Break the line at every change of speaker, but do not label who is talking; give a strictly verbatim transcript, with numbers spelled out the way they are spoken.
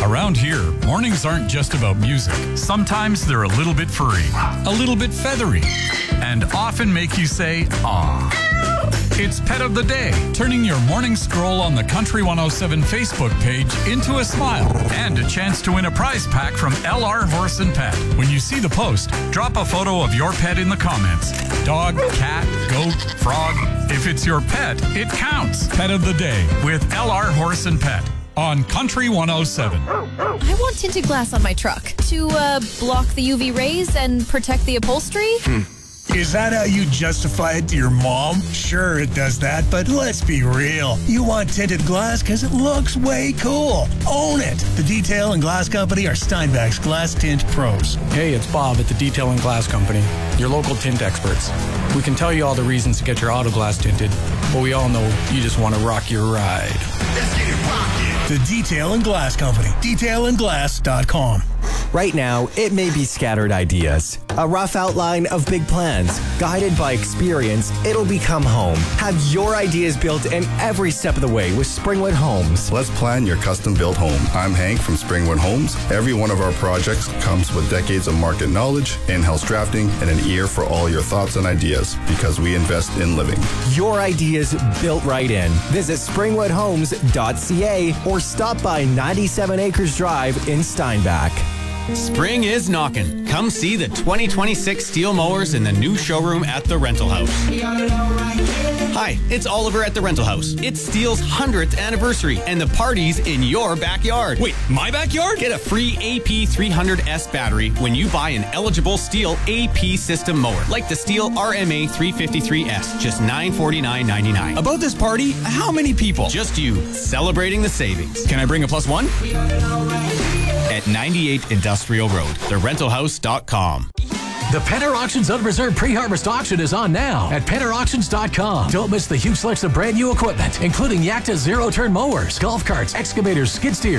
Around here, mornings aren't just about music. Sometimes they're a little bit furry, a little bit feathery, and often make you say, "Aw." It's Pet of the Day, turning your morning scroll on the Country one oh seven Facebook page into a smile and a chance to win a prize pack from L R Horse and Pet. When you see the post, drop a photo of your pet in the comments. Dog, cat, goat, frog. If it's your pet, it counts. Pet of the Day with L R Horse and Pet on Country one oh seven.
I want tinted glass on my truck to uh, block the U V rays and protect the upholstery.
Hmm. Is that how you justify it to your mom? Sure, it does that, but let's be real. You want tinted glass because it looks way cool. Own it. The Detail and Glass Company are Steinbach's Glass Tint Pros.
Hey, it's Bob at the Detail and Glass Company, your local tint experts. We can tell you all the reasons to get your auto glass tinted, but we all know you just want to rock your ride.
Let's get it rockin'. The Detail and Glass Company. detail and glass dot com.
Right now, it may be scattered ideas, a rough outline of big plans. Guided by experience, it'll become home. Have your ideas built in every step of the way with Springwood Homes.
Let's plan your custom-built home. I'm Hank from Springwood Homes. Every one of our projects comes with decades of market knowledge, in-house drafting, and an ear for all your thoughts and ideas because we invest in living.
Your ideas built right in. Visit springwood homes dot c a or stop by ninety-seven Acres Drive in Steinbach.
Spring is knocking. Come see the twenty twenty-six Steel mowers in the new showroom at the Rental House. Hi, it's Oliver at the Rental House. It's Steel's hundredth anniversary, and the party's in your backyard.
Wait, my backyard?
Get a free A P three hundred S battery when you buy an eligible Steel A P system mower, like the Steel R M A three fifty-three S, just nine forty-nine ninety-nine.
About this party, how many people?
Just you, celebrating the savings.
Can I bring a plus one?
At ninety-eight Industrial Road, the rental house dot com.
The Penner Auctions Unreserved Pre-Harvest Auction is on now at penner auctions dot com. Don't miss the huge selection of brand new equipment, including Yakta zero-turn mowers, golf carts, excavators, skid steers,